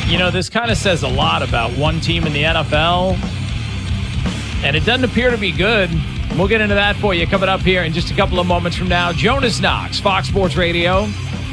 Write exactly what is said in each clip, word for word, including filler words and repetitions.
You know, this kind of says a lot about one team in the N F L, and it doesn't appear to be good. We'll get into that for you coming up here in just a couple of moments from now. Jonas Knox, Fox Sports Radio.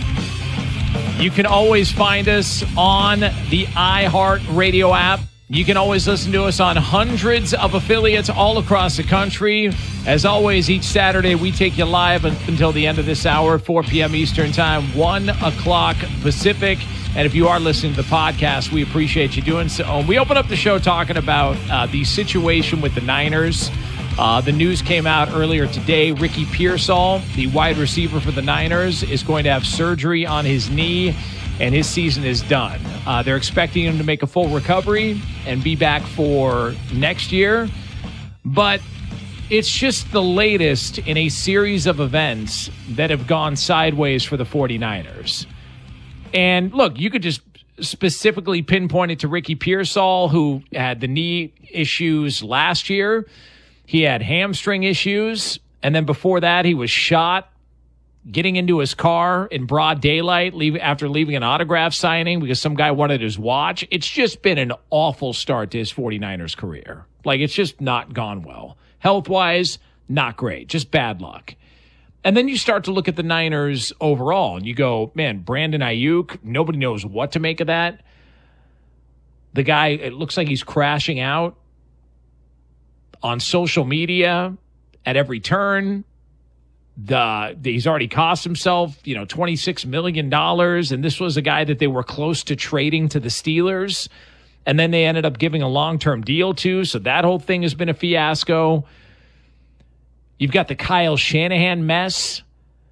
You can always find us on the iHeartRadio app. You can always listen to us on hundreds of affiliates all across the country. As always, each Saturday, we take you live until the end of this hour, four p.m. Eastern Time, one o'clock Pacific. And if you are listening to the podcast, we appreciate you doing so. We open up the show talking about uh, the situation with the Niners. Uh, the news came out earlier today. Ricky Pearsall, the wide receiver for the Niners, is going to have surgery on his knee, and his season is done. Uh, they're expecting him to make a full recovery and be back for next year. But it's just the latest in a series of events that have gone sideways for the 49ers. And look, you could just specifically pinpoint it to Ricky Pearsall, who had the knee issues last year. He had hamstring issues. And then before that, he was shot getting into his car in broad daylight leave, after leaving an autograph signing because some guy wanted his watch. It's just been an awful start to his 49ers career. Like, it's just not gone well. Health-wise, not great. Just bad luck. And then you start to look at the Niners overall, and you go, man, Brandon Ayuk, nobody knows what to make of that. The guy, it looks like he's crashing out on social media at every turn. The, the he's already cost himself, you know, twenty-six million dollars, and this was a guy that they were close to trading to the Steelers, and then they ended up giving a long-term deal to, so that whole thing has been a fiasco. You've got the Kyle Shanahan mess.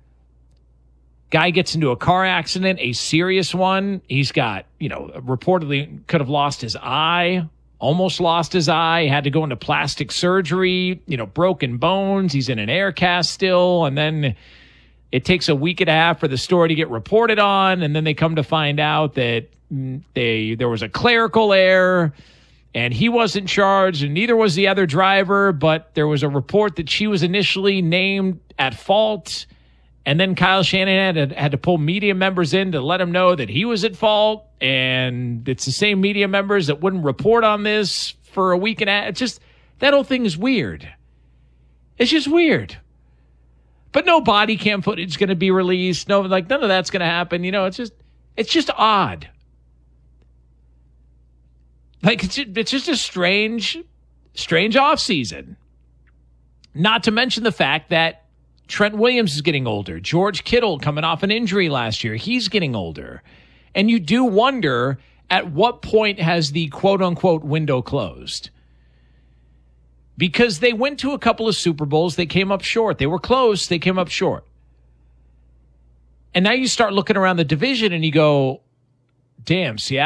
Guy gets into a car accident, a serious one. He's got, you know, reportedly could have lost his eye, almost lost his eye, had to go into plastic surgery, you know, broken bones. He's in an air cast still. And then it takes a week and a half for the story to get reported on. And then they come to find out that they there was a clerical error. And he wasn't charged, and neither was the other driver, but there was a report that she was initially named at fault, and then Kyle Shanahan had, had to pull media members in to let him know that he was at fault, and it's the same media members that wouldn't report on this for a week and a half. It's just, that whole thing is weird. It's just weird. But no body cam footage is going to be released. No, like, none of that's going to happen. You know, it's just, it's just odd. Like, it's just, it's just a strange, strange offseason. Not to mention the fact that Trent Williams is getting older. George Kittle coming off an injury last year. He's getting older. And you do wonder, at what point has the quote-unquote window closed? Because they went to a couple of Super Bowls. They came up short. They were close. They came up short. And now you start looking around the division and you go, damn, Seattle